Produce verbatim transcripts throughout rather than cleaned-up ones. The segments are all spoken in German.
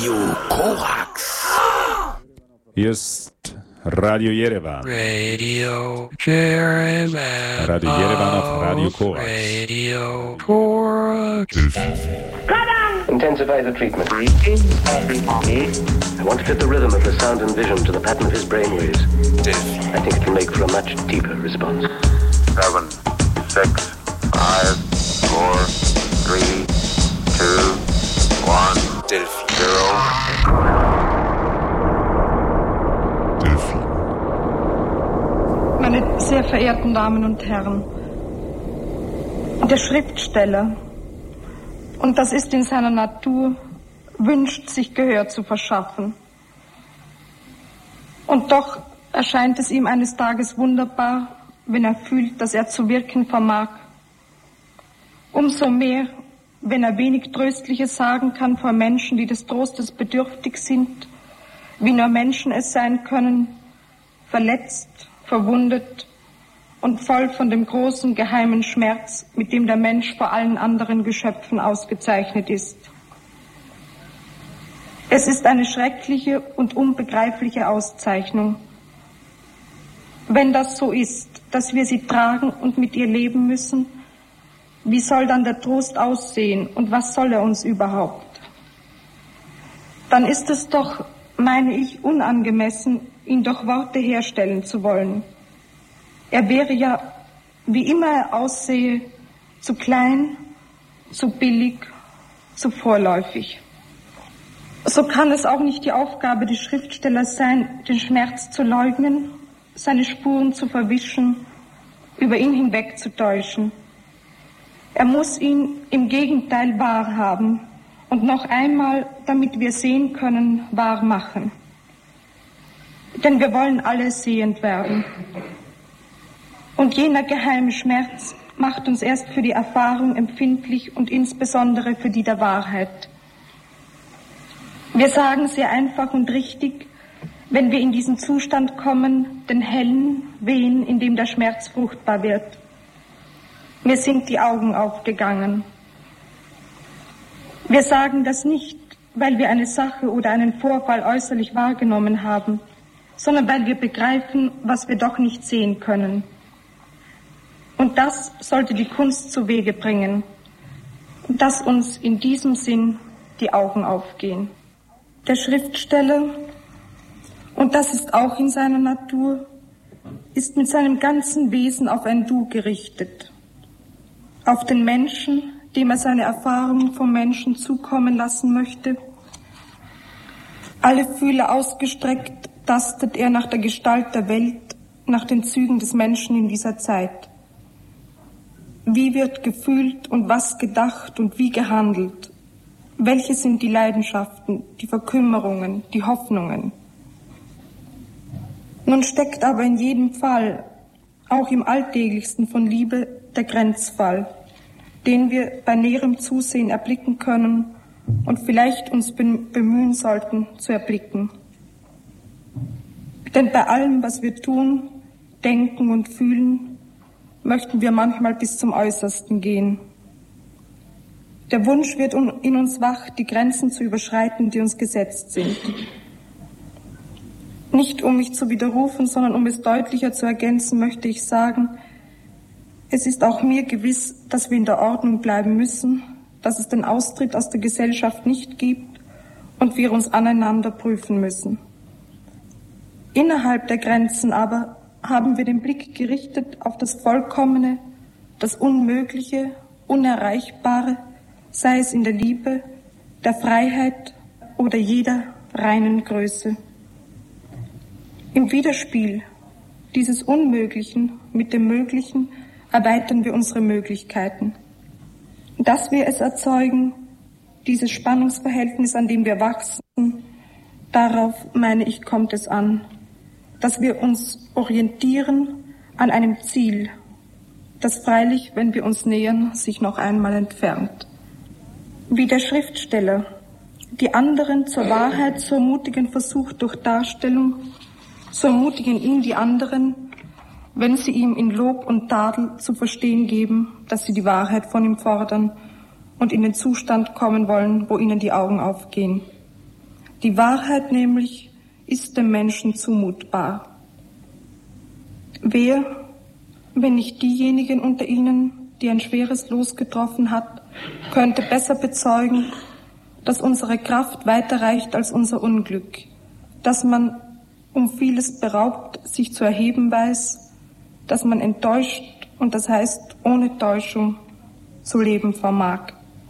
Radio Korax. Hier ist Radio Jerewan. Radio Jerewan. Radio Jerewan auf Radio Korax. Radio Korax. Intensify the treatment. I want to fit the rhythm of the sound and vision to the pattern of his brainwaves. I think it can make for a much deeper response. Seven, six, five, four, three, two, one, Delphi. zero. Delphi. Meine sehr verehrten Damen und Herren, der Schriftsteller, und das ist in seiner Natur, wünscht sich Gehör zu verschaffen. Und doch erscheint es ihm eines Tages wunderbar, wenn er fühlt, dass er zu wirken vermag. Umso mehr, wenn er wenig Tröstliches sagen kann vor Menschen, die des Trostes bedürftig sind, wie nur Menschen es sein können, verletzt, verwundet und voll von dem großen, geheimen Schmerz, mit dem der Mensch vor allen anderen Geschöpfen ausgezeichnet ist. Es ist eine schreckliche und unbegreifliche Auszeichnung. Wenn das so ist, dass wir sie tragen und mit ihr leben müssen, wie soll dann der Trost aussehen und was soll er uns überhaupt? Dann ist es doch, meine ich, unangemessen, ihn durch Worte herstellen zu wollen. Er wäre ja, wie immer er aussehe, zu klein, zu billig, zu vorläufig. So kann es auch nicht die Aufgabe des Schriftstellers sein, den Schmerz zu leugnen, seine Spuren zu verwischen, über ihn hinwegzutäuschen. Er muss ihn im Gegenteil wahrhaben und noch einmal, damit wir sehen können, wahr machen. Denn wir wollen alle sehend werden. Und jener geheime Schmerz macht uns erst für die Erfahrung empfindlich und insbesondere für die der Wahrheit. Wir sagen sehr einfach und richtig, wenn wir in diesen Zustand kommen, den hellen Wehen, in dem der Schmerz fruchtbar wird. Mir sind die Augen aufgegangen. Wir sagen das nicht, weil wir eine Sache oder einen Vorfall äußerlich wahrgenommen haben, sondern weil wir begreifen, was wir doch nicht sehen können. Und das sollte die Kunst zu Wege bringen, dass uns in diesem Sinn die Augen aufgehen. Der Schriftsteller, und das ist auch in seiner Natur, ist mit seinem ganzen Wesen auf ein Du gerichtet. Auf den Menschen, dem er seine Erfahrungen vom Menschen zukommen lassen möchte. Alle Fühler ausgestreckt tastet er nach der Gestalt der Welt, nach den Zügen des Menschen in dieser Zeit. Wie wird gefühlt und was gedacht und wie gehandelt? Welche sind die Leidenschaften, die Verkümmerungen, die Hoffnungen? Nun steckt aber in jedem Fall, auch im alltäglichsten von Liebe, der Grenzfall, den wir bei näherem Zusehen erblicken können und vielleicht uns bemühen sollten zu erblicken. Denn bei allem, was wir tun, denken und fühlen, möchten wir manchmal bis zum Äußersten gehen. Der Wunsch wird in uns wach, die Grenzen zu überschreiten, die uns gesetzt sind. Nicht um mich zu widerrufen, sondern um es deutlicher zu ergänzen, möchte ich sagen, es ist auch mir gewiss, dass wir in der Ordnung bleiben müssen, dass es den Austritt aus der Gesellschaft nicht gibt und wir uns aneinander prüfen müssen. Innerhalb der Grenzen aber haben wir den Blick gerichtet auf das Vollkommene, das Unmögliche, Unerreichbare, sei es in der Liebe, der Freiheit oder jeder reinen Größe. Im Widerspiel dieses Unmöglichen mit dem Möglichen erweitern wir unsere Möglichkeiten. Dass wir es erzeugen, dieses Spannungsverhältnis, an dem wir wachsen, darauf, meine ich, kommt es an. Dass wir uns orientieren an einem Ziel, das freilich, wenn wir uns nähern, sich noch einmal entfernt. Wie der Schriftsteller die anderen zur Wahrheit zu ermutigen versucht durch Darstellung, so ermutigen ihn die anderen, wenn sie ihm in Lob und Tadel zu verstehen geben, dass sie die Wahrheit von ihm fordern und in den Zustand kommen wollen, wo ihnen die Augen aufgehen. Die Wahrheit nämlich ist dem Menschen zumutbar. Wer, wenn nicht diejenigen unter Ihnen, die ein schweres Los getroffen hat, könnte besser bezeugen, dass unsere Kraft weiter reicht als unser Unglück, dass man um vieles beraubt sich zu erheben weiß, dass man enttäuscht und das heißt ohne Täuschung zu leben vermag.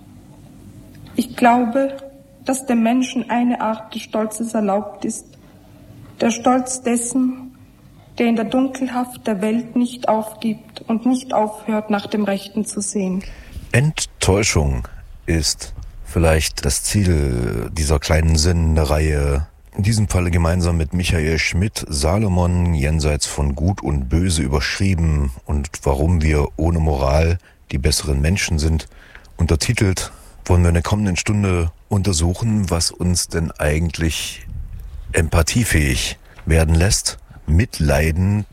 Ich glaube, dass dem Menschen eine Art des Stolzes erlaubt ist, der Stolz dessen, der in der Dunkelhaft der Welt nicht aufgibt und nicht aufhört, nach dem Rechten zu sehen. Enttäuschung ist vielleicht das Ziel dieser kleinen Sendereihe, in diesem Falle gemeinsam mit Michael Schmidt, Salomon, jenseits von Gut und Böse überschrieben und warum wir ohne Moral die besseren Menschen sind. Untertitelt wollen wir in der kommenden Stunde untersuchen, was uns denn eigentlich empathiefähig werden lässt, mitleiden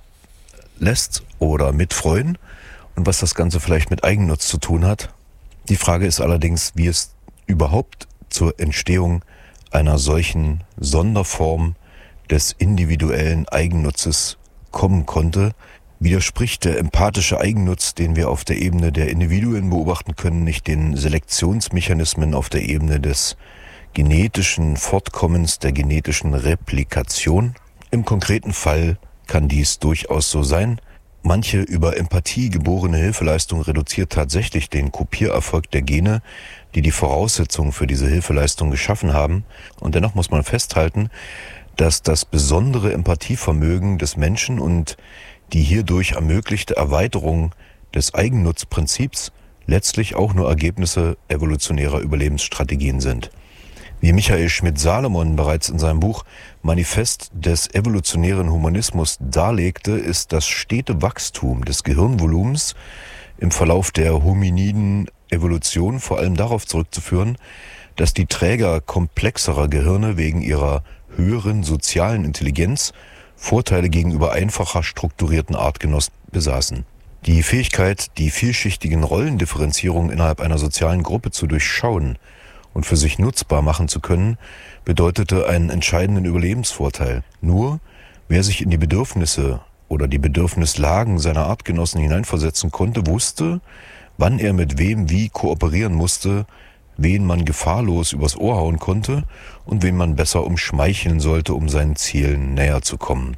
lässt oder mitfreuen und was das Ganze vielleicht mit Eigennutz zu tun hat. Die Frage ist allerdings, wie es überhaupt zur Entstehung einer solchen Sonderform des individuellen Eigennutzes kommen konnte. Widerspricht der empathische Eigennutz, den wir auf der Ebene der Individuen beobachten können, nicht den Selektionsmechanismen auf der Ebene des genetischen Fortkommens, der genetischen Replikation? Im konkreten Fall kann dies durchaus so sein. Manche über Empathie geborene Hilfeleistung reduziert tatsächlich den Kopiererfolg der Gene, die die Voraussetzungen für diese Hilfeleistung geschaffen haben. Und dennoch muss man festhalten, dass das besondere Empathievermögen des Menschen und die hierdurch ermöglichte Erweiterung des Eigennutzprinzips letztlich auch nur Ergebnisse evolutionärer Überlebensstrategien sind. Wie Michael Schmidt-Salomon bereits in seinem Buch Manifest des evolutionären Humanismus darlegte, ist das stete Wachstum des Gehirnvolumens im Verlauf der hominiden Evolution vor allem darauf zurückzuführen, dass die Träger komplexerer Gehirne wegen ihrer höheren sozialen Intelligenz Vorteile gegenüber einfacher strukturierten Artgenossen besaßen. Die Fähigkeit, die vielschichtigen Rollendifferenzierungen innerhalb einer sozialen Gruppe zu durchschauen und für sich nutzbar machen zu können, bedeutete einen entscheidenden Überlebensvorteil. Nur wer sich in die Bedürfnisse oder die Bedürfnislagen seiner Artgenossen hineinversetzen konnte, wusste, wann er mit wem wie kooperieren musste, wen man gefahrlos übers Ohr hauen konnte und wen man besser umschmeicheln sollte, um seinen Zielen näher zu kommen.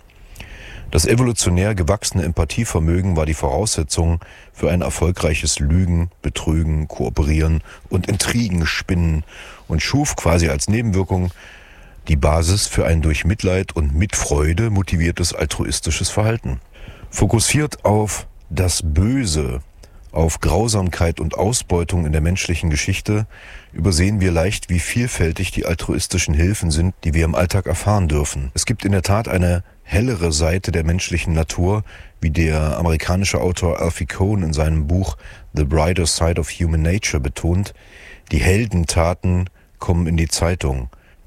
Das evolutionär gewachsene Empathievermögen war die Voraussetzung für ein erfolgreiches Lügen, Betrügen, Kooperieren und Intrigen spinnen und schuf quasi als Nebenwirkung die Basis für ein durch Mitleid und Mitfreude motiviertes altruistisches Verhalten. Fokussiert auf das Böse, auf Grausamkeit und Ausbeutung in der menschlichen Geschichte, übersehen wir leicht, wie vielfältig die altruistischen Hilfen sind, die wir im Alltag erfahren dürfen. Es gibt in der Tat eine hellere Seite der menschlichen Natur, wie der amerikanische Autor Alfie Kohn in seinem Buch The Brighter Side of Human Nature betont. Die Heldentaten kommen in die Zeitung.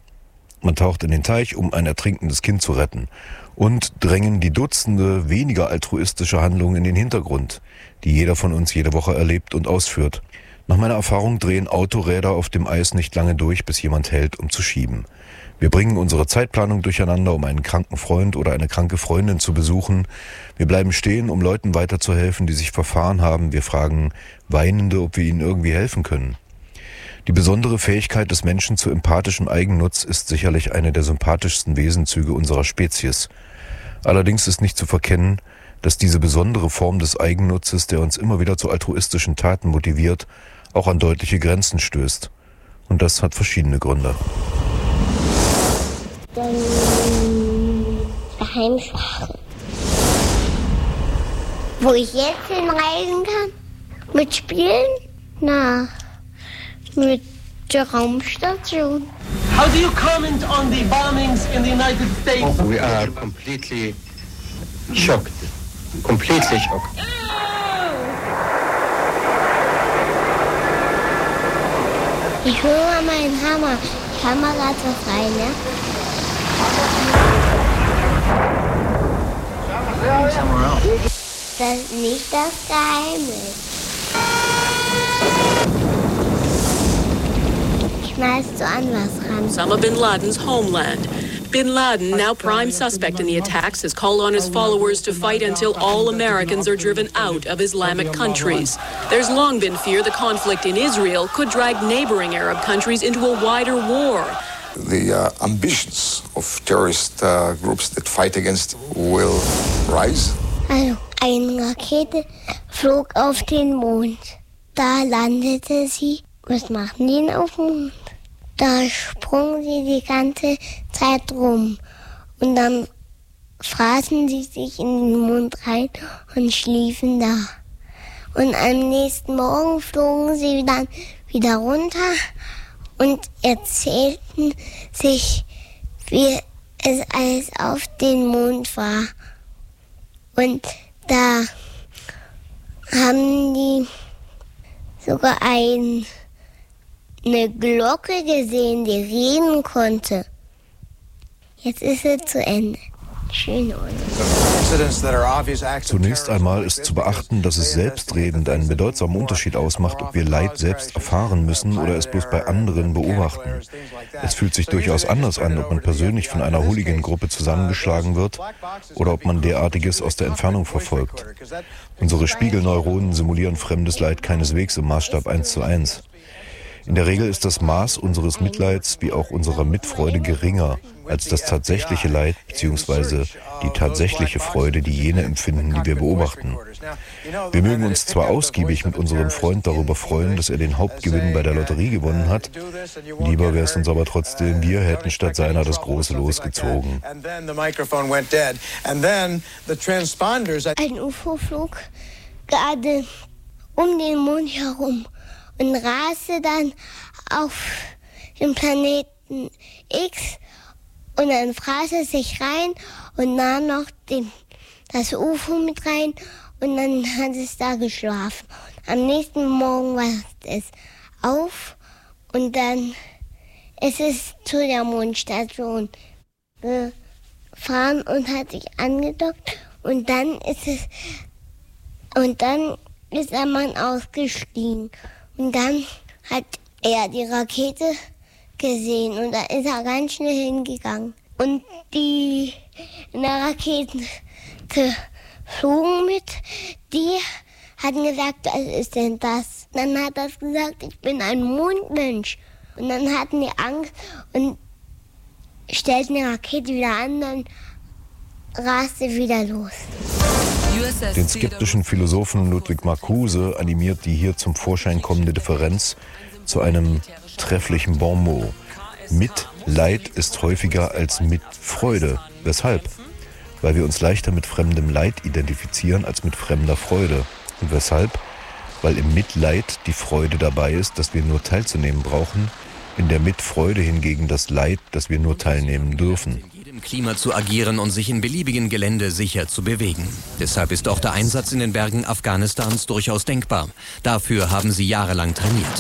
Man taucht in den Teich, um ein ertrinkendes Kind zu retten, und drängen die Dutzende weniger altruistische Handlungen in den Hintergrund, die jeder von uns jede Woche erlebt und ausführt. Nach meiner Erfahrung drehen Autoräder auf dem Eis nicht lange durch, bis jemand hält, um zu schieben. Wir bringen unsere Zeitplanung durcheinander, um einen kranken Freund oder eine kranke Freundin zu besuchen. Wir bleiben stehen, um Leuten weiterzuhelfen, die sich verfahren haben. Wir fragen Weinende, ob wir ihnen irgendwie helfen können. Die besondere Fähigkeit des Menschen zu empathischem Eigennutz ist sicherlich eine der sympathischsten Wesenzüge unserer Spezies. Allerdings ist nicht zu verkennen, dass diese besondere Form des Eigennutzes, der uns immer wieder zu altruistischen Taten motiviert, auch an deutliche Grenzen stößt. Und das hat verschiedene Gründe. Dann daheim fahren. Wo ich jetzt hinreisen kann? Mit Spielen? Na, mit der Raumstation. How do you comment on the bombings in the United States? We are completely shocked. Completely shocked. Ich hole mal meinen Hammer. Kamera so frei, ne? Das ist nicht das Geheimnis. Ich schnallst du an was ran. Osama bin Laden's homeland. Bin Laden, now prime suspect in the attacks, has called on his followers to fight until all Americans are driven out of Islamic countries. There's long been fear the conflict in Israel could drag neighboring Arab countries into a wider war. The uh, ambitions of terrorist uh, groups that fight against will rise. Also, eine Rakete flog auf den Mond. Da landete sie. Was machen die denn auf dem Mond? Da sprungen sie die ganze Zeit rum. Und dann fraßen sie sich in den Mond rein und schliefen da. Und am nächsten Morgen flogen sie dann wieder runter und erzählten sich, wie es alles auf den Mond war. Und da haben die sogar ein, eine Glocke gesehen, die reden konnte. Jetzt ist sie zu Ende. Schön, oder? Zunächst einmal ist zu beachten, dass es selbstredend einen bedeutsamen Unterschied ausmacht, ob wir Leid selbst erfahren müssen oder es bloß bei anderen beobachten. Es fühlt sich durchaus anders an, ob man persönlich von einer Hooligan-Gruppe zusammengeschlagen wird oder ob man derartiges aus der Entfernung verfolgt. Unsere Spiegelneuronen simulieren fremdes Leid keineswegs im Maßstab eins zu eins. In der Regel ist das Maß unseres Mitleids wie auch unserer Mitfreude geringer als das tatsächliche Leid bzw. die tatsächliche Freude, die jene empfinden, die wir beobachten. Wir mögen uns zwar ausgiebig mit unserem Freund darüber freuen, dass er den Hauptgewinn bei der Lotterie gewonnen hat, lieber wäre es uns aber trotzdem, wir hätten statt seiner das große Los gezogen. Ein U F O flog gerade um den Mond herum und raste dann auf den Planeten X und dann fraß es sich rein und nahm noch den, das U F O mit rein und dann hat es da geschlafen. Am nächsten Morgen wacht es auf und dann ist es zu der Mondstation gefahren und hat sich angedockt und dann ist es und dann ist der Mann ausgestiegen. Und dann hat er die Rakete gesehen und da ist er ganz schnell hingegangen. Und die in der Rakete flogen mit, die hatten gesagt, was ist denn das? Dann hat er gesagt, ich bin ein Mondmensch. Und dann hatten die Angst und stellten die Rakete wieder an, dann raste wieder los. Den skeptischen Philosophen Ludwig Marcuse animiert die hier zum Vorschein kommende Differenz zu einem trefflichen Bonmot. Mitleid ist häufiger als Mitfreude. Weshalb? Weil wir uns leichter mit fremdem Leid identifizieren als mit fremder Freude. Und weshalb? Weil im Mitleid die Freude dabei ist, dass wir nur teilzunehmen brauchen, in der Mitfreude hingegen das Leid, dass wir nur teilnehmen dürfen. Im Klima zu agieren und sich in beliebigen Gelände sicher zu bewegen. Deshalb ist auch der Einsatz in den Bergen Afghanistans durchaus denkbar. Dafür haben sie jahrelang trainiert.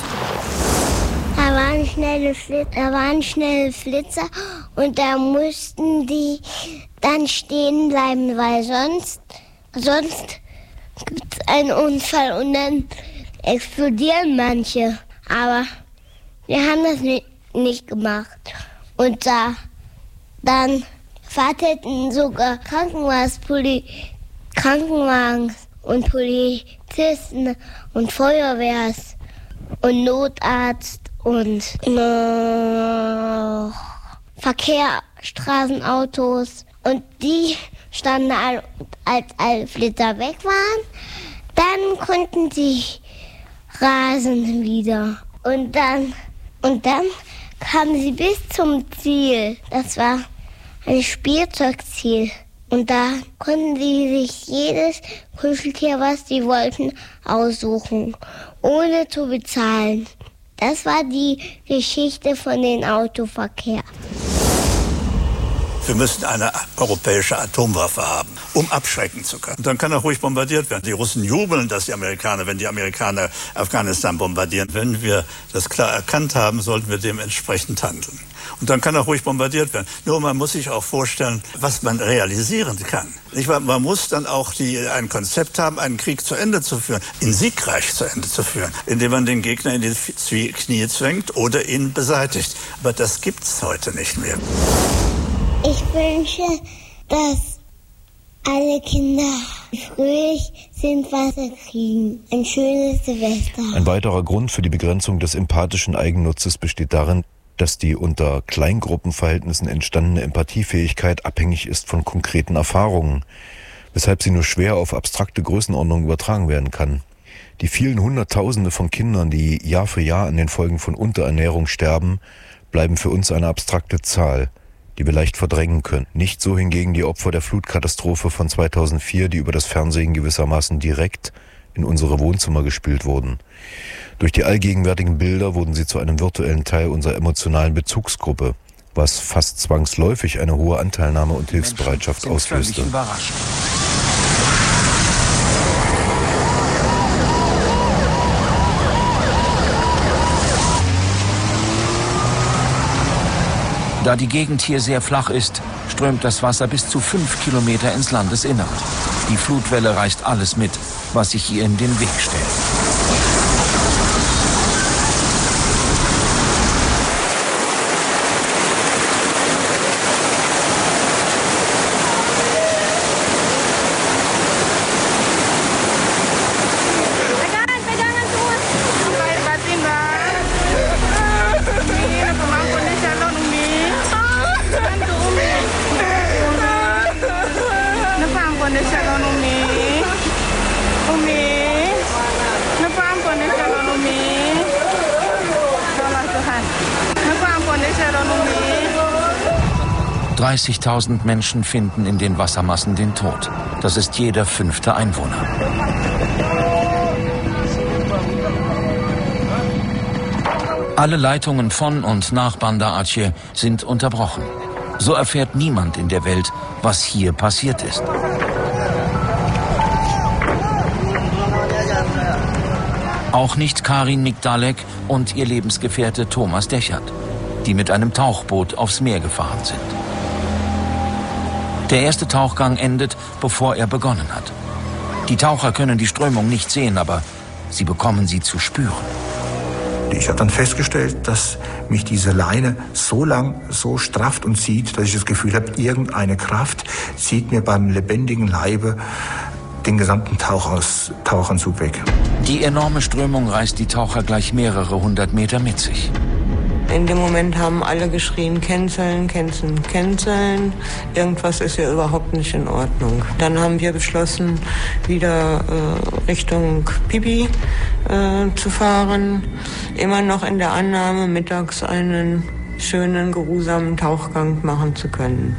Da waren schnelle Flitzer, da waren schnelle Flitzer und da mussten die dann stehen bleiben, weil sonst, sonst gibt es einen Unfall und dann explodieren manche. Aber wir haben das nicht, nicht gemacht. Und da dann warteten sogar Krankenwagens, Poli- Krankenwagens und Polizisten und Feuerwehrs und Notarzt und noch Verkehr, Straßenautos. Und die standen, all, als alle Flitzer weg waren, dann konnten sie rasen wieder. Und dann, und dann kamen sie bis zum Ziel. Das war ein Spielzeugziel. Und da konnten sie sich jedes Kuscheltier, was sie wollten, aussuchen, ohne zu bezahlen. Das war die Geschichte von dem Autoverkehr. Wir müssen eine europäische Atomwaffe haben, um abschrecken zu können. Und dann kann auch ruhig bombardiert werden. Die Russen jubeln, dass die Amerikaner, wenn die Amerikaner Afghanistan bombardieren. Wenn wir das klar erkannt haben, sollten wir dementsprechend handeln. Und dann kann er ruhig bombardiert werden. Nur man muss sich auch vorstellen, was man realisieren kann. Nicht wahr? Man muss dann auch die, ein Konzept haben, einen Krieg zu Ende zu führen, ihn siegreich zu Ende zu führen, indem man den Gegner in die Knie zwängt oder ihn beseitigt. Aber das gibt's heute nicht mehr. Ich wünsche, dass alle Kinder fröhlich sind, Wasser kriegen. Ein schönes Silvester. Ein weiterer Grund für die Begrenzung des empathischen Eigennutzes besteht darin, dass die unter Kleingruppenverhältnissen entstandene Empathiefähigkeit abhängig ist von konkreten Erfahrungen, weshalb sie nur schwer auf abstrakte Größenordnungen übertragen werden kann. Die vielen Hunderttausende von Kindern, die Jahr für Jahr an den Folgen von Unterernährung sterben, bleiben für uns eine abstrakte Zahl, die wir leicht verdrängen können. Nicht so hingegen die Opfer der Flutkatastrophe von zweitausendvier, die über das Fernsehen gewissermaßen direkt in unsere Wohnzimmer gespült wurden. Durch die allgegenwärtigen Bilder wurden sie zu einem virtuellen Teil unserer emotionalen Bezugsgruppe, was fast zwangsläufig eine hohe Anteilnahme und Hilfsbereitschaft auslöste. Da die Gegend hier sehr flach ist, strömt das Wasser bis zu fünf Kilometer ins Landesinnere. Die Flutwelle reißt alles mit, was sich hier in den Weg stellt. dreißigtausend Menschen finden in den Wassermassen den Tod. Das ist jeder fünfte Einwohner. Alle Leitungen von und nach Banda Aceh sind unterbrochen. So erfährt niemand in der Welt, was hier passiert ist. Auch nicht Karin Migdalek und ihr Lebensgefährte Thomas Dechert, die mit einem Tauchboot aufs Meer gefahren sind. Der erste Tauchgang endet, bevor er begonnen hat. Die Taucher können die Strömung nicht sehen, aber sie bekommen sie zu spüren. Ich habe dann festgestellt, dass mich diese Leine so lang so strafft und zieht, dass ich das Gefühl habe, irgendeine Kraft zieht mir beim lebendigen Leibe den gesamten Tauchaus, Tauchanzug weg. Die enorme Strömung reißt die Taucher gleich mehrere hundert Meter mit sich. In dem Moment haben alle geschrien, canceln, canceln, canceln. Irgendwas ist ja überhaupt nicht in Ordnung. Dann haben wir beschlossen, wieder äh, Richtung Pipi äh, zu fahren. Immer noch in der Annahme, mittags einen schönen, geruhsamen Tauchgang machen zu können.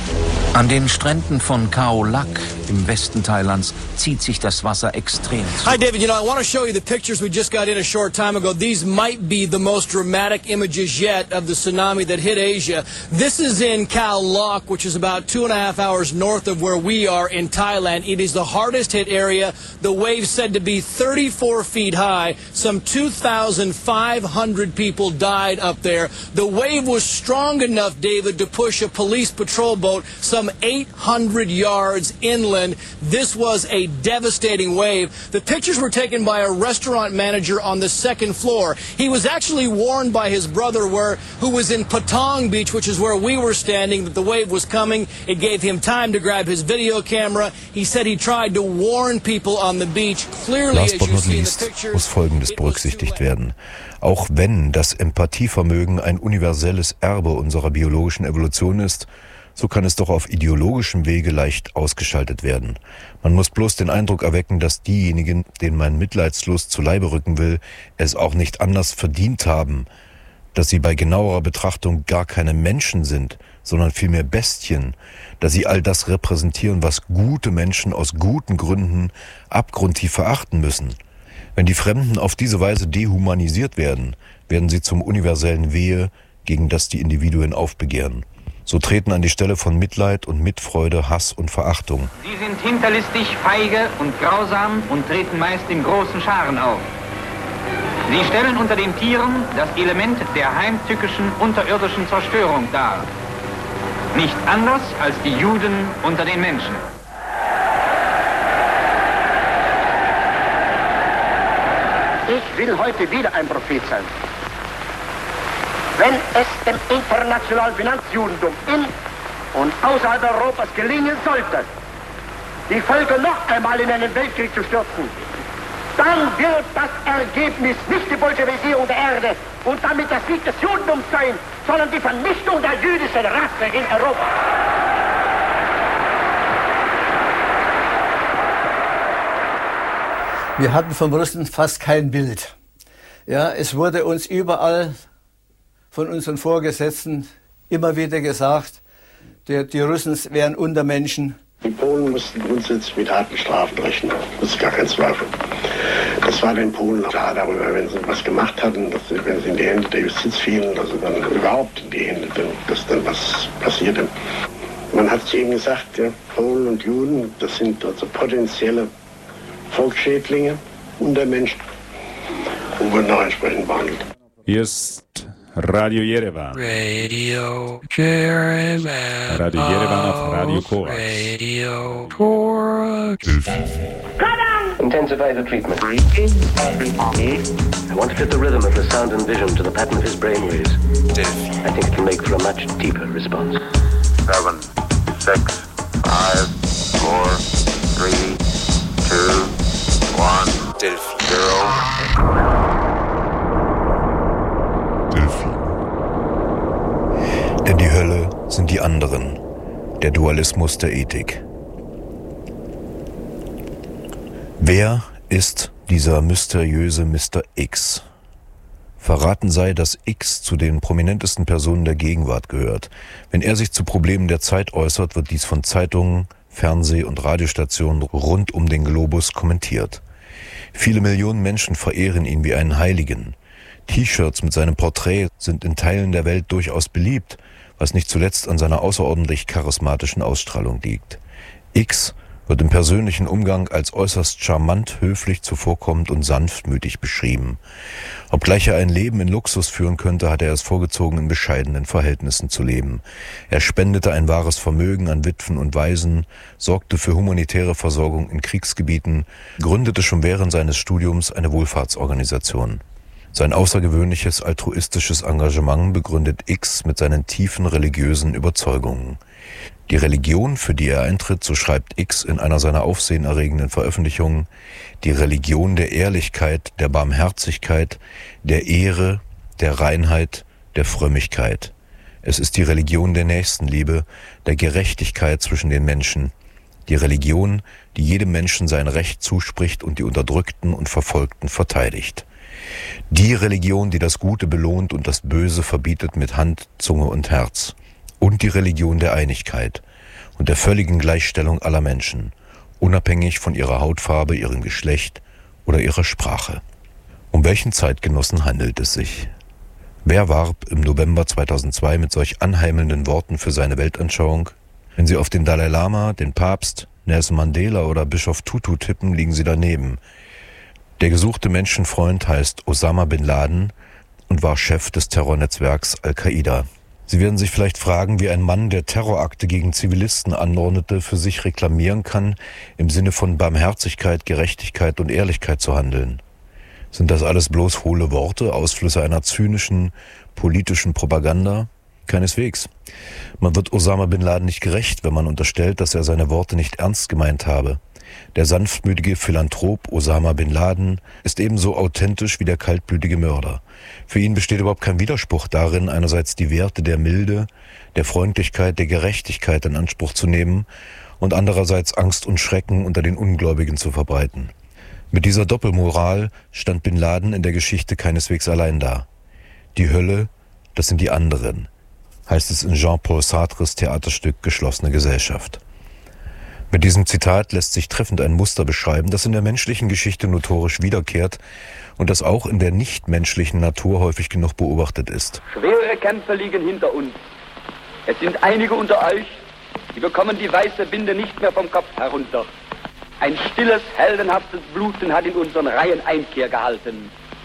An den Stränden von Khao Lak im Westen Thailands zieht sich das Wasser extrem zu. Hi David, you know, I want to show you the pictures we just got in a short time ago. These might be the most dramatic images yet of the tsunami that hit Asia. This is in Khao Lak, which is about two and a half hours north of where we are in Thailand. It is the hardest hit area. The waves said to be thirty-four feet high. Some two thousand five hundred people died up there. The wave was strong enough, David, to push a police patrol boat some eight hundred yards inland. This was a devastating wave. The pictures were taken by a restaurant manager on the second floor. He was actually warned by his brother, where, who was in Patong Beach, which is where we were standing, that the wave was coming. It gave him time to grab his video camera. He said he tried to warn people on the beach. Clearly, Last as but you not see in the least pictures, muss Folgendes berücksichtigt werden. Auch wenn das Empathievermögen ein universelles Erbe unserer biologischen Evolution ist, so kann es doch auf ideologischem Wege leicht ausgeschaltet werden. Man muss bloß den Eindruck erwecken, dass diejenigen, denen mein Mitleidslust zu Leibe rücken will, es auch nicht anders verdient haben, dass sie bei genauerer Betrachtung gar keine Menschen sind, sondern vielmehr Bestien, dass sie all das repräsentieren, was gute Menschen aus guten Gründen abgrundtief verachten müssen. Wenn die Fremden auf diese Weise dehumanisiert werden, werden sie zum universellen Wehe, gegen das die Individuen aufbegehren. So treten an die Stelle von Mitleid und Mitfreude Hass und Verachtung. Sie sind hinterlistig, feige und grausam und treten meist in großen Scharen auf. Sie stellen unter den Tieren das Element der heimtückischen unterirdischen Zerstörung dar. Nicht anders als die Juden unter den Menschen. Ich will heute wieder ein Prophet sein. Wenn es dem internationalen Finanzjudentum in und außerhalb Europas gelingen sollte, die Völker noch einmal in einen Weltkrieg zu stürzen, dann wird das Ergebnis nicht die Bolschewisierung der Erde und damit der Sieg des Judentums sein, sondern die Vernichtung der jüdischen Rasse in Europa. Wir hatten vom Russen fast kein Bild. Ja, es wurde uns überall von unseren Vorgesetzten immer wieder gesagt, die, die Russen wären Untermenschen. Die Polen mussten grundsätzlich mit harten Strafen rechnen. Das ist gar kein Zweifel. Das war den Polen klar darüber, wenn sie was gemacht hatten, dass sie, wenn sie in die Hände der Justiz fielen, dass sie dann überhaupt in die Hände, dass dann was passierte. Man hat es eben gesagt, ja, Polen und Juden, das sind also potenzielle Volksschädlinge unter Menschen und wurden auch entsprechend behandelt. Hier ist Radio Yerevan. Radio Yerevan. Radio Yerevan auf Radio Korax. Radio Korax. Intensify the treatment. I want to fit the rhythm of the sound and vision to the pattern of his brainwaves. I think it can make for a much deeper response. Seven, six, five, four, three, two, one, zero. Denn die Hölle sind die anderen, der Dualismus der Ethik. Wer ist dieser mysteriöse Mister X? Verraten sei, dass X zu den prominentesten Personen der Gegenwart gehört. Wenn er sich zu Problemen der Zeit äußert, wird dies von Zeitungen, Fernseh- und Radiostationen rund um den Globus kommentiert. Viele Millionen Menschen verehren ihn wie einen Heiligen. T-Shirts mit seinem Porträt sind in Teilen der Welt durchaus beliebt, was nicht zuletzt an seiner außerordentlich charismatischen Ausstrahlung liegt. X wird im persönlichen Umgang als äußerst charmant, höflich, zuvorkommend und sanftmütig beschrieben. Obgleich er ein Leben in Luxus führen könnte, hat er es vorgezogen, in bescheidenen Verhältnissen zu leben. Er spendete ein wahres Vermögen an Witwen und Waisen, sorgte für humanitäre Versorgung in Kriegsgebieten, gründete schon während seines Studiums eine Wohlfahrtsorganisation. Sein außergewöhnliches altruistisches Engagement begründet X mit seinen tiefen religiösen Überzeugungen. Die Religion, für die er eintritt, so schreibt X in einer seiner aufsehenerregenden Veröffentlichungen, die Religion der Ehrlichkeit, der Barmherzigkeit, der Ehre, der Reinheit, der Frömmigkeit. Es ist die Religion der Nächstenliebe, der Gerechtigkeit zwischen den Menschen, die Religion, die jedem Menschen sein Recht zuspricht und die Unterdrückten und Verfolgten verteidigt. Die Religion, die das Gute belohnt und das Böse verbietet mit Hand, Zunge und Herz. Und die Religion der Einigkeit und der völligen Gleichstellung aller Menschen, unabhängig von ihrer Hautfarbe, ihrem Geschlecht oder ihrer Sprache. Um welchen Zeitgenossen handelt es sich? Wer warb im November zweitausendzwei mit solch anheimelnden Worten für seine Weltanschauung? Wenn Sie auf den Dalai Lama, den Papst, Nelson Mandela oder Bischof Tutu tippen, liegen Sie daneben. Der gesuchte Menschenfreund heißt Osama bin Laden und war Chef des Terrornetzwerks Al-Qaida. Sie werden sich vielleicht fragen, wie ein Mann, der Terrorakte gegen Zivilisten anordnete, für sich reklamieren kann, im Sinne von Barmherzigkeit, Gerechtigkeit und Ehrlichkeit zu handeln. Sind das alles bloß hohle Worte, Ausflüsse einer zynischen, politischen Propaganda? Keineswegs. Man wird Osama bin Laden nicht gerecht, wenn man unterstellt, dass er seine Worte nicht ernst gemeint habe. Der sanftmütige Philanthrop Osama bin Laden ist ebenso authentisch wie der kaltblütige Mörder. Für ihn besteht überhaupt kein Widerspruch darin, einerseits die Werte der Milde, der Freundlichkeit, der Gerechtigkeit in Anspruch zu nehmen und andererseits Angst und Schrecken unter den Ungläubigen zu verbreiten. Mit dieser Doppelmoral stand bin Laden in der Geschichte keineswegs allein da. Die Hölle, das sind die anderen, heißt es in Jean-Paul Sartres Theaterstück Geschlossene Gesellschaft. Mit diesem Zitat lässt sich treffend ein Muster beschreiben, das in der menschlichen Geschichte notorisch wiederkehrt und das auch in der nichtmenschlichen Natur häufig genug beobachtet ist. Schwere Kämpfe liegen hinter uns. Es sind einige unter euch, die bekommen die weiße Binde nicht mehr vom Kopf herunter. Ein stilles, heldenhaftes Bluten hat in unseren Reihen Einkehr gehalten.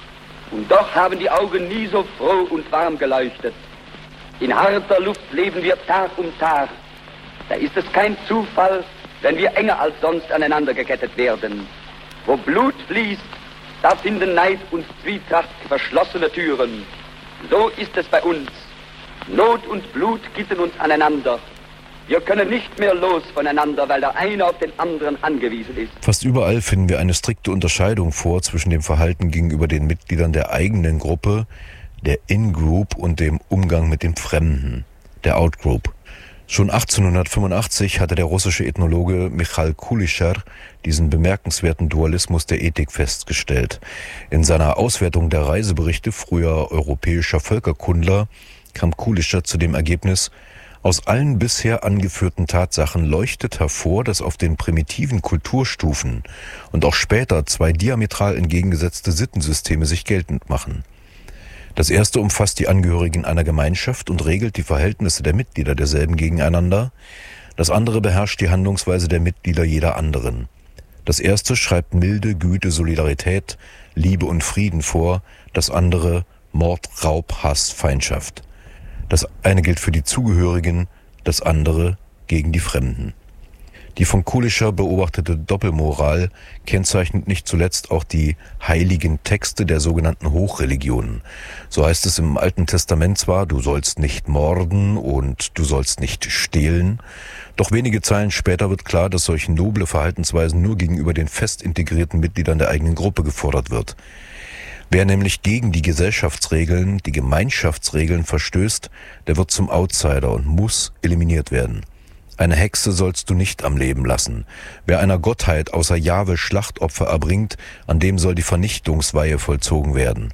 Und doch haben die Augen nie so froh und warm geleuchtet. In harter Luft leben wir Tag um Tag. Da ist es kein Zufall, wenn wir enger als sonst aneinander gekettet werden. Wo Blut fließt, da finden Neid und Zwietracht verschlossene Türen. So ist es bei uns. Not und Blut gitten uns aneinander. Wir können nicht mehr los voneinander, weil der eine auf den anderen angewiesen ist. Fast überall finden wir eine strikte Unterscheidung vor zwischen dem Verhalten gegenüber den Mitgliedern der eigenen Gruppe, der In-Group, und dem Umgang mit dem Fremden, der Out-Group. Schon achtzehnhundertfünfundachtzig hatte der russische Ethnologe Michal Kulischer diesen bemerkenswerten Dualismus der Ethik festgestellt. In seiner Auswertung der Reiseberichte früher europäischer Völkerkundler kam Kulischer zu dem Ergebnis: Aus allen bisher angeführten Tatsachen leuchtet hervor, dass auf den primitiven Kulturstufen und auch später zwei diametral entgegengesetzte Sittensysteme sich geltend machen. Das erste umfasst die Angehörigen einer Gemeinschaft und regelt die Verhältnisse der Mitglieder derselben gegeneinander. Das andere beherrscht die Handlungsweise der Mitglieder jeder anderen. Das erste schreibt Milde, Güte, Solidarität, Liebe und Frieden vor. Das andere Mord, Raub, Hass, Feindschaft. Das eine gilt für die Zugehörigen, das andere gegen die Fremden. Die von Kulischer beobachtete Doppelmoral kennzeichnet nicht zuletzt auch die heiligen Texte der sogenannten Hochreligionen. So heißt es im Alten Testament zwar, du sollst nicht morden und du sollst nicht stehlen, doch wenige Zeilen später wird klar, dass solche noble Verhaltensweisen nur gegenüber den fest integrierten Mitgliedern der eigenen Gruppe gefordert wird. Wer nämlich gegen die Gesellschaftsregeln, die Gemeinschaftsregeln verstößt, der wird zum Outsider und muss eliminiert werden. Eine Hexe sollst du nicht am Leben lassen. Wer einer Gottheit außer Jahwe Schlachtopfer erbringt, an dem soll die Vernichtungsweihe vollzogen werden.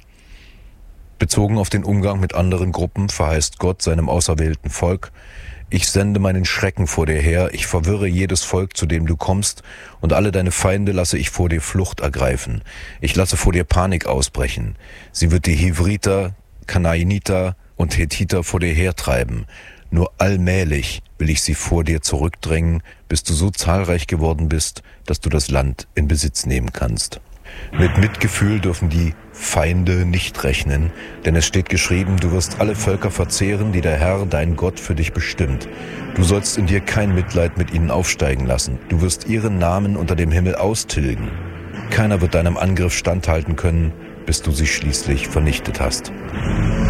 Bezogen auf den Umgang mit anderen Gruppen verheißt Gott seinem auserwählten Volk: Ich sende meinen Schrecken vor dir her, ich verwirre jedes Volk, zu dem du kommst, und alle deine Feinde lasse ich vor dir Flucht ergreifen. Ich lasse vor dir Panik ausbrechen. Sie wird die Hivriter, Kanaaniter und Hethiter vor dir hertreiben. Nur allmählich will ich sie vor dir zurückdrängen, bis du so zahlreich geworden bist, dass du das Land in Besitz nehmen kannst. Mit Mitgefühl dürfen die Feinde nicht rechnen, denn es steht geschrieben, du wirst alle Völker verzehren, die der Herr, dein Gott, für dich bestimmt. Du sollst in dir kein Mitleid mit ihnen aufsteigen lassen. Du wirst ihren Namen unter dem Himmel austilgen. Keiner wird deinem Angriff standhalten können, bis du sie schließlich vernichtet hast.